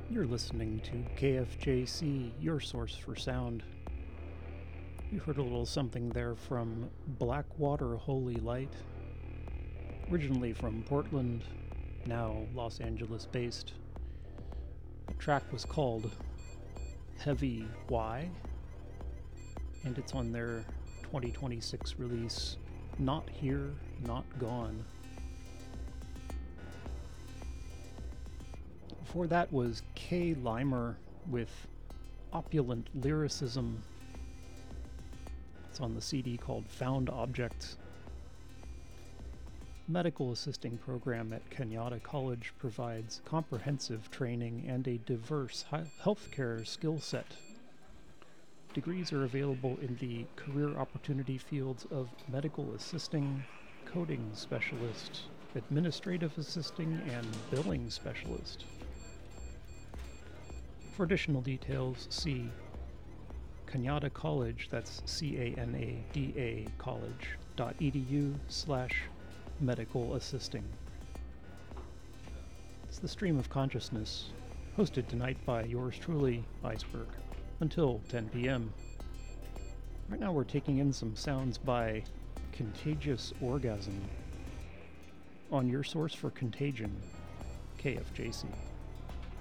You're listening to KFJC, your source for sound. You heard a little something there from Blackwater Holy Light, originally from Portland, now Los Angeles based. The track was called Heavy Why, and it's on their 2026 release, Not Here, Not Gone. Before that was Kay Limer with Opulent Lyricism. It's on the CD called Found Objects. The medical assisting program at Kenyatta College provides comprehensive training and a diverse healthcare skill set. Degrees are available in the career opportunity fields of medical assisting, coding specialist, administrative assisting, and billing specialist. For additional details, see Kenyatta College, that's CANADA college.edu/medical assisting. It's the Stream of Consciousness, hosted tonight by yours truly, Iceberg, until 10 p.m. Right now we're taking in some sounds by Contagious Orgasm on your source for contagion, KFJC.